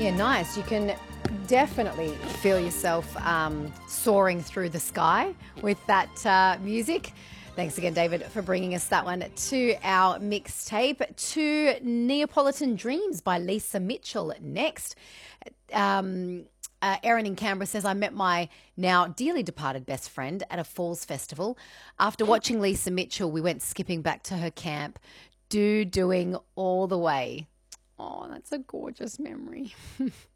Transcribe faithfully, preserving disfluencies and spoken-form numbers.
Yeah, nice. You can definitely feel yourself um, soaring through the sky with that uh, music. Thanks again, David, for bringing us that one to our mixtape. To Neapolitan Dreams by Lisa Mitchell next. Um, uh, Erin in Canberra says, I met my now dearly departed best friend at a falls festival. After watching Lisa Mitchell, we went skipping back to her camp, do doing all the way. Oh, that's a gorgeous memory.